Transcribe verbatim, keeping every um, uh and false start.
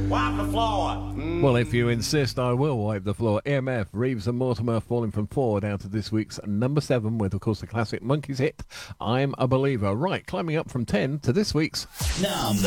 Wipe the floor. Mm. Well, if you insist, I will wipe the floor. E M F, Reeves and Mortimer falling from four down to this week's number seven with, of course, the classic Monkeys hit, I'm a Believer. Right, climbing up from ten to this week's number